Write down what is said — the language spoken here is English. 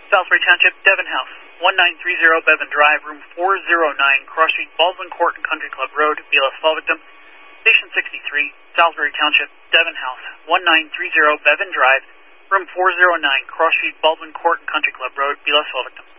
Salisbury Township, Devon House, 1930 Bevan Drive, room 409, Cross Street, Baldwin Court and Country Club Road, BLS fall victim. Station 63, Salisbury Township, Devon House, 1930 Bevan Drive, room 409, Cross Street, Baldwin Court and Country Club Road, BLS fall victim.